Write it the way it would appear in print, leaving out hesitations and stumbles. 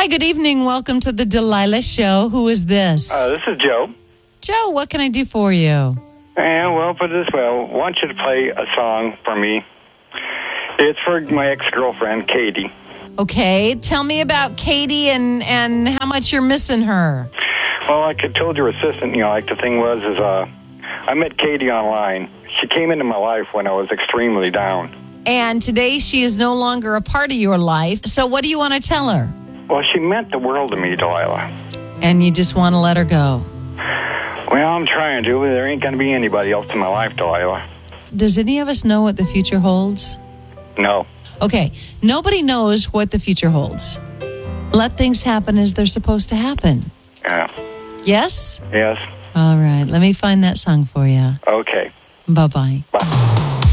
Hi, good evening. Welcome to the Delilah Show. Who is this? This is Joe. Joe, what can I do for you? And, well, put it this way. I want you to play a song for me. It's for my ex-girlfriend, Katie. Okay, tell me about Katie and how much you're missing her. Well, like I told your assistant, like the thing was, I met Katie online. She came into my life when I was extremely down. And today she is no longer a part of your life. So what do you want to tell her? Well, she meant the world to me, Delilah. And you just want to let her go? Well, I'm trying to, but there ain't going to be anybody else in my life, Delilah. Does any of us know what the future holds? No. Okay, nobody knows what the future holds. Let things happen as they're supposed to happen. Yeah. Yes? Yes. All right, let me find that song for you. Okay. Bye-bye. Bye.